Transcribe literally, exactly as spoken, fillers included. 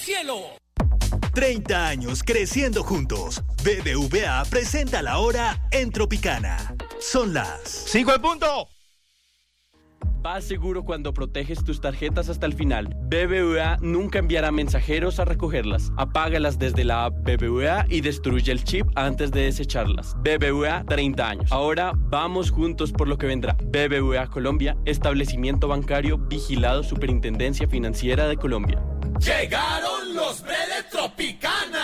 cielo. treinta años creciendo juntos. B B V A presenta la hora en Tropicana. Son las cinco en punto. Vas seguro cuando proteges tus tarjetas hasta el final. B B V A nunca enviará mensajeros a recogerlas. Apágalas desde la app B B V A y destruye el chip antes de desecharlas. B B V A, treinta años. Ahora vamos juntos por lo que vendrá. B B V A Colombia, establecimiento bancario vigilado Superintendencia Financiera de Colombia. Llegaron los Bredes Tropicana.